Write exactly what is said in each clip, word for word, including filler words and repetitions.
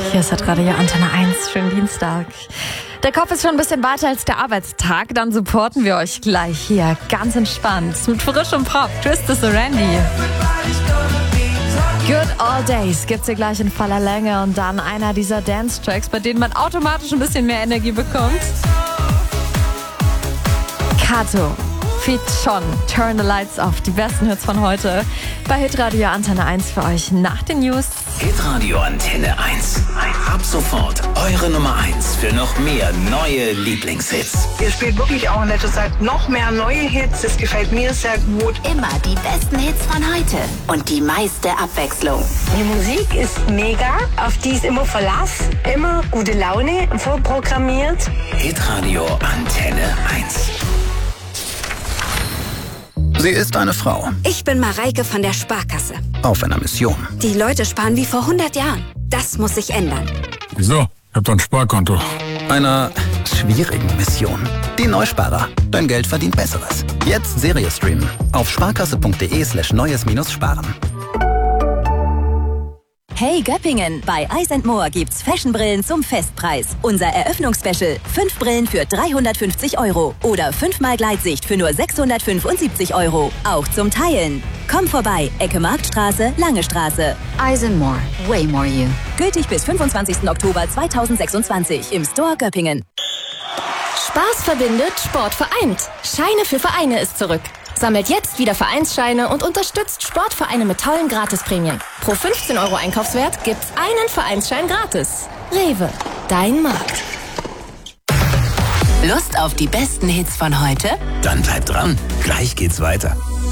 Hier ist Radio Antenne eins. Schönen Dienstag. Der Kopf ist schon ein bisschen weiter als der Arbeitstag. Dann supporten wir euch gleich hier ganz entspannt mit frischem Pop. Twist is the Randy. Good All Days gibt's hier gleich in voller Länge und dann einer dieser Dance-Tracks, bei denen man automatisch ein bisschen mehr Energie bekommt. Kato, Feat Schon, Turn the Lights Off, die besten Hits von heute bei Hitradio Antenne eins für euch nach den News. Hitradio Antenne eins. Ab sofort eure Nummer eins für noch mehr neue Lieblingshits. Ihr spielt wirklich auch in letzter Zeit noch mehr neue Hits. Das gefällt mir sehr gut. Immer die besten Hits von heute und die meiste Abwechslung. Die Musik ist mega, auf die ist immer Verlass, immer gute Laune, vorprogrammiert. Hitradio Antenne eins. Sie ist eine Frau. Ich bin Mareike von der Sparkasse. Auf einer Mission. Die Leute sparen wie vor hundert Jahren. Das muss sich ändern. Wieso? Ich hab doch ein Sparkonto. Einer schwierigen Mission. Die Neusparer. Dein Geld verdient Besseres. Jetzt Serie streamen. Auf sparkasse.de slash neues minus sparen. Hey Göppingen, bei Eyes and More gibt's Fashionbrillen zum Festpreis. Unser Eröffnungsspecial, fünf Brillen für dreihundertfünfzig Euro oder fünfmal Gleitsicht für nur sechshundertfünfundsiebzig Euro. Auch zum Teilen. Komm vorbei, Ecke Marktstraße, Lange Straße. Eyes and More, way more you. Gültig bis fünfundzwanzigsten Oktober zweitausendsechsundzwanzig im Store Göppingen. Spaß verbindet, Sport vereint. Scheine für Vereine ist zurück. Sammelt jetzt wieder Vereinsscheine und unterstützt Sportvereine mit tollen Gratisprämien. Pro fünfzehn Euro Einkaufswert gibt's einen Vereinsschein gratis. Rewe, dein Markt. Lust auf die besten Hits von heute? Dann bleibt dran. Gleich geht's weiter.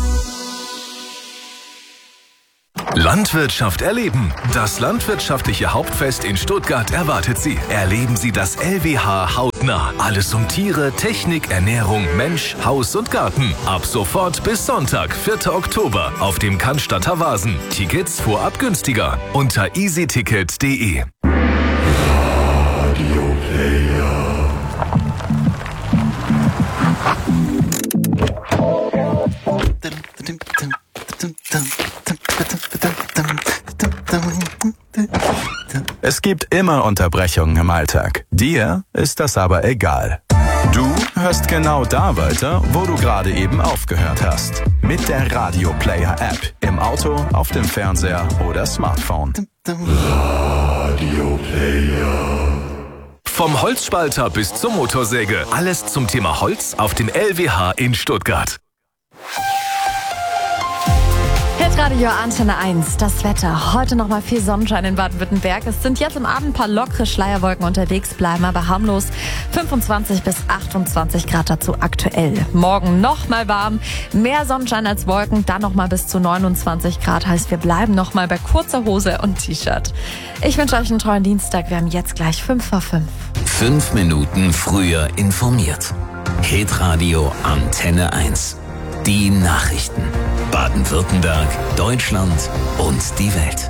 Landwirtschaft erleben. Das landwirtschaftliche Hauptfest in Stuttgart erwartet Sie. Erleben Sie das L W H hautnah. Alles um Tiere, Technik, Ernährung, Mensch, Haus und Garten. Ab sofort bis Sonntag, vierten Oktober auf dem Cannstatter Vasen. Tickets vorab günstiger unter easyticket punkt de. Radio Player. Es gibt immer Unterbrechungen im Alltag. Dir ist das aber egal. Du hörst genau da weiter, wo du gerade eben aufgehört hast. Mit der Radio Player App. Im Auto, auf dem Fernseher oder Smartphone. Radio Player. Vom Holzspalter bis zur Motorsäge. Alles zum Thema Holz auf dem L W H in Stuttgart. Radio Antenne eins, das Wetter. Heute nochmal viel Sonnenschein in Baden-Württemberg. Es sind jetzt im Abend ein paar lockere Schleierwolken unterwegs, bleiben aber harmlos. fünfundzwanzig bis achtundzwanzig Grad dazu aktuell. Morgen nochmal warm, mehr Sonnenschein als Wolken, dann nochmal bis zu neunundzwanzig Grad. Heißt, wir bleiben nochmal bei kurzer Hose und T-Shirt. Ich wünsche euch einen tollen Dienstag. Wir haben jetzt gleich fünf vor fünf. Fünf Minuten früher informiert. Hitradio Antenne eins. Die Nachrichten. Baden-Württemberg, Deutschland und die Welt.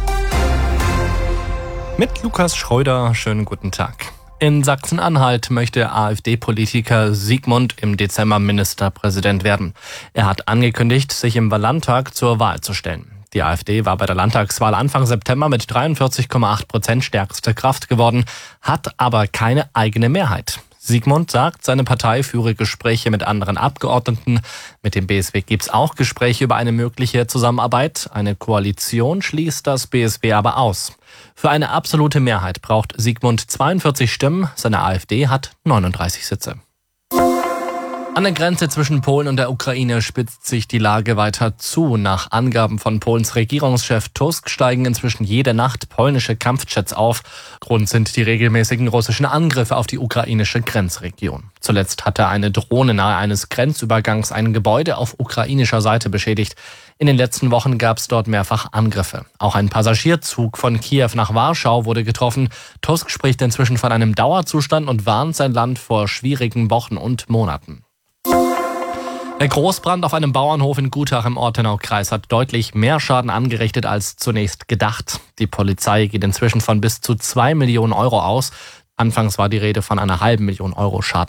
Mit Lukas Schröder, schönen guten Tag. In Sachsen-Anhalt möchte AfD-Politiker Sigmund im Dezember Ministerpräsident werden. Er hat angekündigt, sich im Landtag zur Wahl zu stellen. Die AfD war bei der Landtagswahl Anfang September mit dreiundvierzig Komma acht Prozent stärkste Kraft geworden, hat aber keine eigene Mehrheit. Sigmund sagt, seine Partei führe Gespräche mit anderen Abgeordneten. Mit dem B S W gibt es auch Gespräche über eine mögliche Zusammenarbeit. Eine Koalition schließt das B S W aber aus. Für eine absolute Mehrheit braucht Sigmund zweiundvierzig Stimmen. Seine AfD hat neununddreißig Sitze. An der Grenze zwischen Polen und der Ukraine spitzt sich die Lage weiter zu. Nach Angaben von Polens Regierungschef Tusk steigen inzwischen jede Nacht polnische Kampfjets auf. Grund sind die regelmäßigen russischen Angriffe auf die ukrainische Grenzregion. Zuletzt hatte eine Drohne nahe eines Grenzübergangs ein Gebäude auf ukrainischer Seite beschädigt. In den letzten Wochen gab es dort mehrfach Angriffe. Auch ein Passagierzug von Kiew nach Warschau wurde getroffen. Tusk spricht inzwischen von einem Dauerzustand und warnt sein Land vor schwierigen Wochen und Monaten. Der Großbrand auf einem Bauernhof in Gutach im Ortenaukreis hat deutlich mehr Schaden angerichtet als zunächst gedacht. Die Polizei geht inzwischen von bis zu zwei Millionen Euro aus. Anfangs war die Rede von einer halben Million Euro Schaden.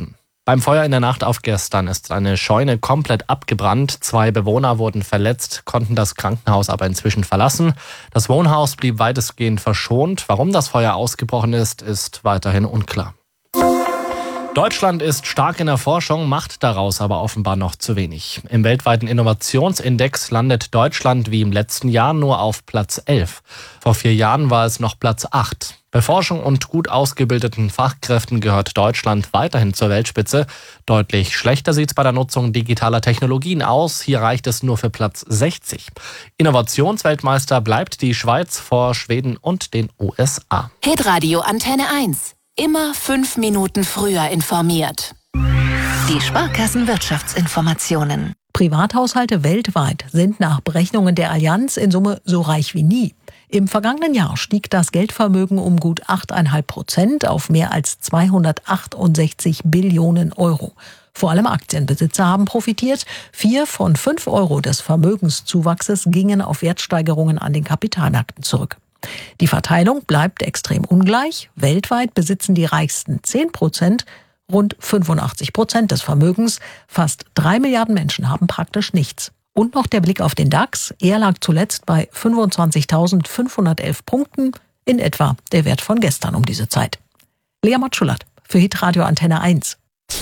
Beim Feuer in der Nacht auf gestern ist eine Scheune komplett abgebrannt. Zwei Bewohner wurden verletzt, konnten das Krankenhaus aber inzwischen verlassen. Das Wohnhaus blieb weitestgehend verschont. Warum das Feuer ausgebrochen ist, ist weiterhin unklar. Deutschland ist stark in der Forschung, macht daraus aber offenbar noch zu wenig. Im weltweiten Innovationsindex landet Deutschland wie im letzten Jahr nur auf Platz elf. Vor vier Jahren war es noch Platz acht. Bei Forschung und gut ausgebildeten Fachkräften gehört Deutschland weiterhin zur Weltspitze. Deutlich schlechter sieht es bei der Nutzung digitaler Technologien aus. Hier reicht es nur für Platz sechzig. Innovationsweltmeister bleibt die Schweiz vor Schweden und den U S A. Hitradio Antenne eins. Immer fünf Minuten früher informiert. Die Sparkassenwirtschaftsinformationen. Privathaushalte weltweit sind nach Berechnungen der Allianz in Summe so reich wie nie. Im vergangenen Jahr stieg das Geldvermögen um gut acht Komma fünf Prozent auf mehr als zweihundertachtundsechzig Billionen Euro. Vor allem Aktienbesitzer haben profitiert. Vier von fünf Euro des Vermögenszuwachses gingen auf Wertsteigerungen an den Kapitalmärkten zurück. Die Verteilung bleibt extrem ungleich. Weltweit besitzen die reichsten zehn Prozent rund fünfundachtzig Prozent des Vermögens. Fast drei Milliarden Menschen haben praktisch nichts. Und noch der Blick auf den DAX. Er lag zuletzt bei fünfundzwanzigtausendfünfhundertelf Punkten, in etwa der Wert von gestern um diese Zeit. Lea Matschulat für Hitradio Antenne eins.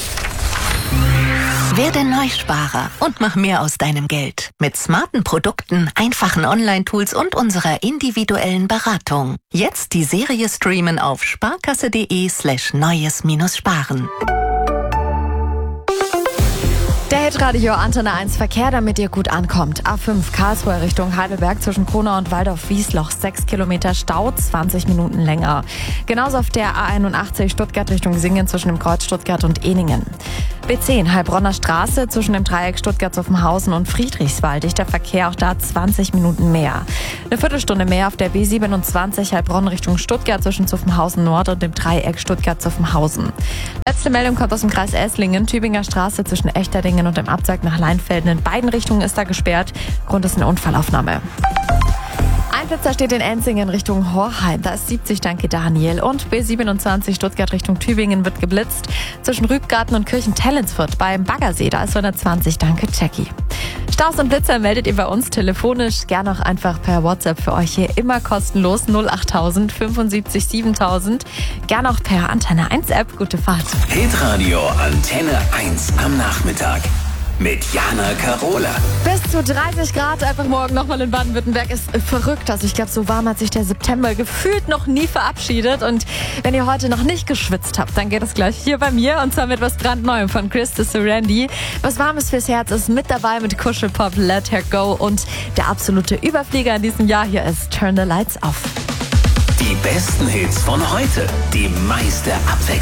Werde Neusparer und mach mehr aus deinem Geld. Mit smarten Produkten, einfachen Online-Tools und unserer individuellen Beratung. Jetzt die Serie streamen auf sparkasse.de slash neues minus sparen. Der Hitradio Antenne eins Verkehr, damit ihr gut ankommt. A fünf Karlsruhe Richtung Heidelberg zwischen Kronau und Waldorf-Wiesloch. sechs Kilometer Stau, zwanzig Minuten länger. Genauso auf der A einundachtzig Stuttgart Richtung Singen zwischen dem Kreuz Stuttgart und Ehningen. B zehn Heilbronner Straße zwischen dem Dreieck Stuttgart-Zuffenhausen und Friedrichswald. Dichter Verkehr, auch da zwanzig Minuten mehr. Eine Viertelstunde mehr auf der B siebenundzwanzig Heilbronn Richtung Stuttgart zwischen Zuffenhausen Nord und dem Dreieck Stuttgart-Zuffenhausen. Letzte Meldung kommt aus dem Kreis Esslingen. Tübinger Straße zwischen Echterdingen und dem Abzweig nach Leinfelden. In beiden Richtungen ist da gesperrt. Grund ist eine Unfallaufnahme. Ein Blitzer steht in Enzingen Richtung Horheim. Da ist siebzig, danke Daniel. Und B siebenundzwanzig Stuttgart Richtung Tübingen wird geblitzt. Zwischen Rübgarten und Kirchen-Tellensfurt beim Baggersee. Da ist hundertzwanzig, danke Jackie. Staus und Blitzer meldet ihr bei uns telefonisch. Gerne auch einfach per WhatsApp für euch hier immer kostenlos. null achttausend fünfundsiebzig siebentausend. Gerne auch per Antenne eins App. Gute Fahrt. Hitradio Antenne eins am Nachmittag. Mit Jana Karola. Bis zu dreißig Grad einfach morgen nochmal in Baden-Württemberg ist verrückt. Also ich glaube, so warm hat sich der September gefühlt noch nie verabschiedet. Und wenn ihr heute noch nicht geschwitzt habt, dann geht es gleich hier bei mir. Und zwar mit was brandneuem von Krista Serendi. Was Warmes fürs Herz ist mit dabei mit Kuschelpop Let Her Go. Und der absolute Überflieger in diesem Jahr hier ist Turn the Lights Off. Die besten Hits von heute. Die meiste Abwechslung.